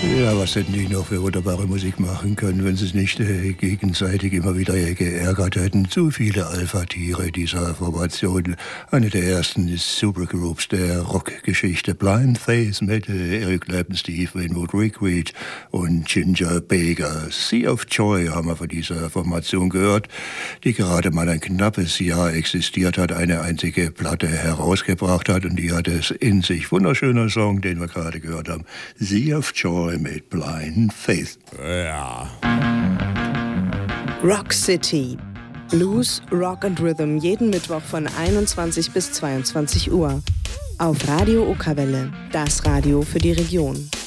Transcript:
Ja, was hätten die noch für wunderbare Musik machen können, wenn sie es nicht gegenseitig immer wieder geärgert hätten. Zu viele Alpha-Tiere dieser Formation. Eine der ersten Supergroups der Rockgeschichte. Blind Faith mit Eric Clapton, Steve Winwood, Rick Reed und Ginger Baker. Sea of Joy haben wir von dieser Formation gehört, die gerade mal ein knappes Jahr existiert hat, eine einzige Platte herausgebracht hat und die hat es in sich. Wunderschöner Song, den wir gerade gehört haben. Sea of Joy mit Blind Faith. Ja. Rock City. Blues, Rock and Rhythm jeden Mittwoch von 21 bis 22 Uhr. Auf Radio Okerwelle, das Radio für die Region.